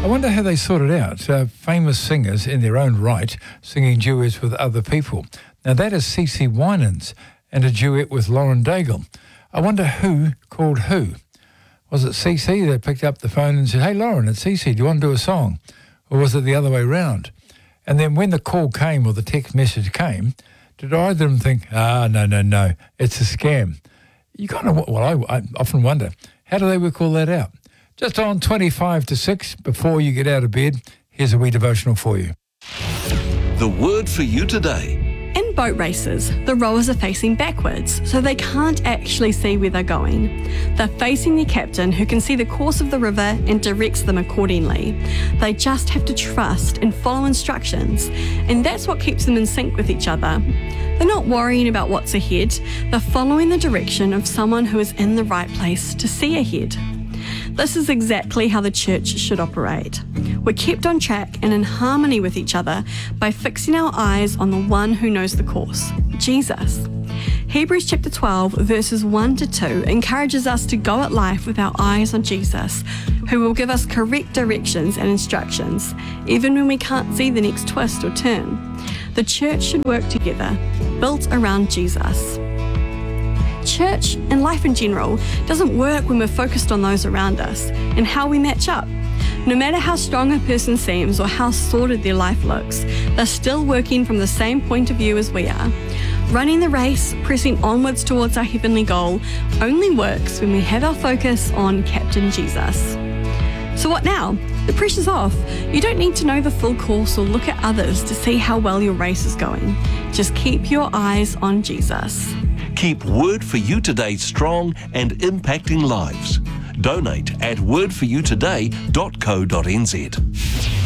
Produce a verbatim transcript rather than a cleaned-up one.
I wonder how they sort it out. Uh, famous singers in their own right singing duets with other people. Now that is CeCe Winans and a duet with Lauren Daigle. I wonder who called who. Was it CeCe that picked up the phone and said, "Hey Lauren, it's CeCe, do you want to do a song?" Or was it the other way round? And then when the call came or the text message came, did either of them think, ah, no, no, no, it's a scam? You kind of, well, I, I often wonder, how do they work all that out? Just on twenty-five to six, before you get out of bed, here's a wee devotional for you. The word for you today. In boat races, the rowers are facing backwards, so they can't actually see where they're going. They're facing their captain, who can see the course of the river and directs them accordingly. They just have to trust and follow instructions, and that's what keeps them in sync with each other. They're not worrying about what's ahead, they're following the direction of someone who is in the right place to see ahead. This is exactly how the church should operate. We're kept on track and in harmony with each other by fixing our eyes on the one who knows the course, Jesus. Hebrews chapter twelve, verses one to two encourages us to go at life with our eyes on Jesus, who will give us correct directions and instructions, even when we can't see the next twist or turn. The church should work together, built around Jesus. Church and life in general doesn't work when we're focused on those around us and how we match up. No matter how strong a person seems or how sorted their life looks, they're still working from the same point of view as we are. Running the race, pressing onwards towards our heavenly goal, only works when we have our focus on Captain Jesus. So what now? The pressure's off. You don't need to know the full course or look at others to see how well your race is going. Just keep your eyes on Jesus. Keep Word for You Today strong and impacting lives. Donate at word for you today dot co dot n z.